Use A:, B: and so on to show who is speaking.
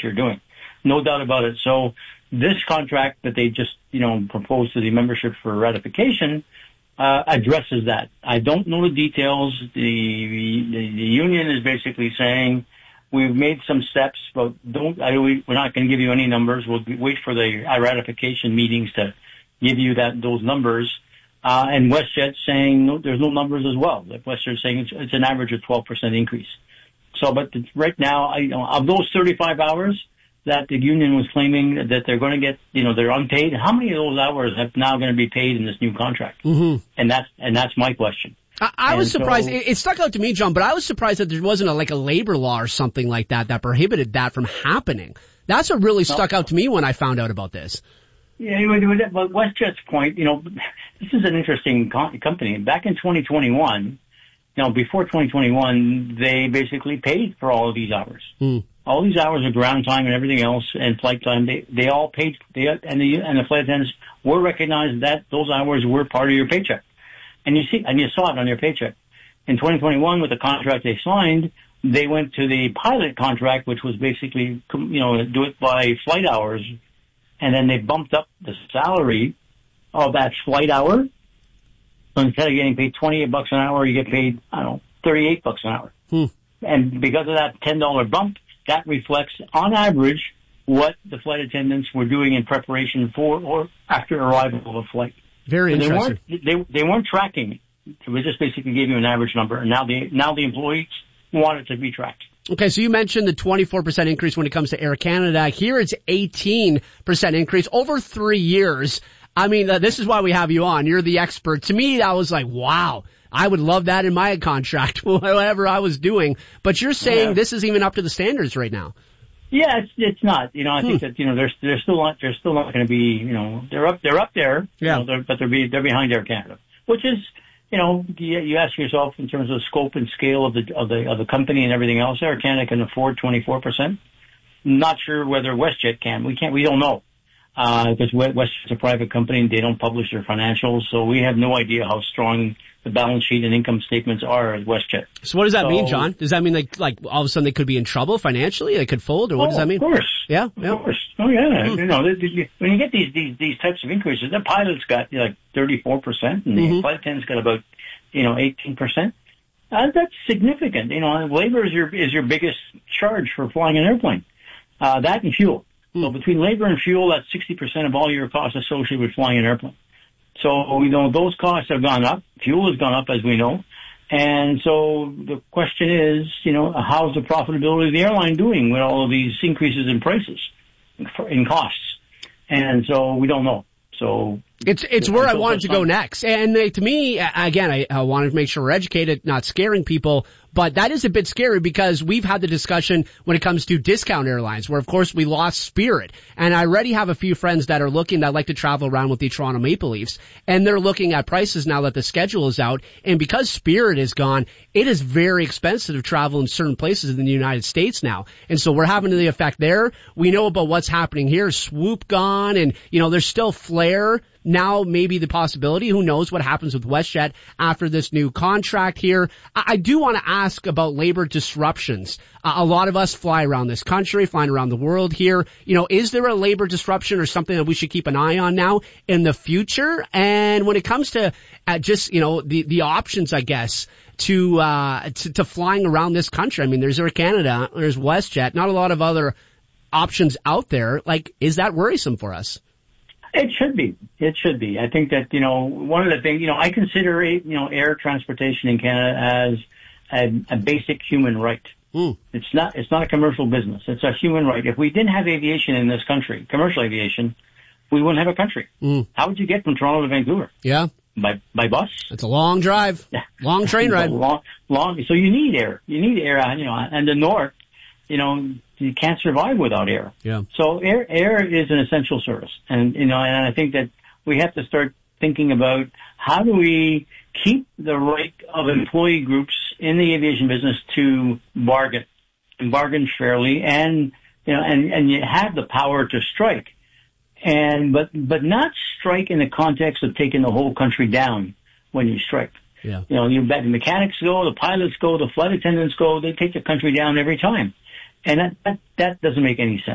A: you're doing. No doubt about it. So this contract that they just, proposed to the membership for ratification, addresses that. I don't know the details. The union is basically saying we've made some steps, but we're not going to give you any numbers. We'll wait for the ratification meetings to give you those numbers. And WestJet's saying no, there's no numbers as well. WestJet's saying it's an average of 12% increase. So, but right now, of those 35 hours that the union was claiming that they're going to get, they're unpaid, how many of those hours have now going to be paid in this new contract? Mm-hmm. And that's my question.
B: I was surprised. It stuck out to me, John, but I was surprised that there wasn't a labor law or something like that prohibited that from happening. That's what really stuck out to me when I found out about this.
A: Yeah, but WestJet's point, this is an interesting company. Back in 2021, before 2021, they basically paid for all of these hours. Mm. All these hours of ground time and everything else and flight time, they all paid, and the flight attendants were recognized that those hours were part of your paycheck. And you saw it on your paycheck. In 2021, with the contract they signed, they went to the pilot contract, which was basically, do it by flight hours. And then they bumped up the salary of that flight hour. So instead of getting paid $28 an hour, you get paid, $38 an hour. Hmm. And because of that $10 bump, that reflects, on average, what the flight attendants were doing in preparation for or after arrival of a flight.
B: Very interesting.
A: They weren't tracking it. We just basically gave you an average number, and now the employees want it to be tracked.
B: Okay, so you mentioned the 24% increase when it comes to Air Canada. Here it's 18% increase over 3 years. I mean, this is why we have you on. You're the expert. To me, I was like, wow, I would love that in my contract, whatever I was doing. But you're saying this is even up to the standards right now.
A: Yeah, it's not. I think that they're still not going to be. They're up there.
B: Yeah.
A: But they're behind Air Canada, which is. You ask yourself in terms of scope and scale of the company and everything else. Air Canada can afford 24%. Not sure whether WestJet can. We don't know. Because WestJet's a private company and they don't publish their financials, so we have no idea how strong the balance sheet and income statements are at WestJet.
B: So what does that mean, John? Does that mean like all of a sudden they could be in trouble financially? They could fold, or what does that mean?
A: Of course.
B: Yeah.
A: Of course. Oh yeah. When you get these types of increases, the pilot's got 34% and the flight attendant's got about 18%. That's significant. Labor is your biggest charge for flying an airplane. That and fuel. So between labor and fuel, that's 60% of all your costs associated with flying an airplane. So, those costs have gone up. Fuel has gone up, as we know. And so the question is, how's the profitability of the airline doing with all of these increases in prices, in costs? And so we don't know. So
B: it's where I wanted to go next. And to me, again, I wanted to make sure we're educated, not scaring people. But that is a bit scary because we've had the discussion when it comes to discount airlines where, of course, we lost Spirit. And I already have a few friends that like to travel around with the Toronto Maple Leafs. And they're looking at prices now that the schedule is out. And because Spirit is gone, it is very expensive to travel in certain places in the United States now. And so we're having the effect there. We know about what's happening here. Swoop gone and, there's still Flair. Now maybe the possibility, who knows what happens with WestJet after this new contract here. I do want to ask about labor disruptions. A lot of us fly around this country, flying around the world here. Is there a labor disruption or something that we should keep an eye on now in the future? And when it comes to the options, I guess, to flying around this country, I mean, there's Air Canada, there's WestJet, not a lot of other options out there. Is that worrisome for us?
A: It should be. I think that, one of the things, I consider, air transportation in Canada as a basic human right. Mm. It's not a commercial business. It's a human right. If we didn't have aviation in this country, commercial aviation, we wouldn't have a country. Mm. How would you get from Toronto to Vancouver?
B: Yeah.
A: By bus?
B: It's a long drive. Long train ride.
A: Long. So you need air. And the north, you can't survive without air.
B: Yeah.
A: So air is an essential service. And I think that we have to start thinking about how do we keep the right of employee groups in the aviation business to bargain fairly and you have the power to strike. But not strike in the context of taking the whole country down when you strike.
B: Yeah.
A: The mechanics go, the pilots go, the flight attendants go, they take the country down every time. And that doesn't make any sense.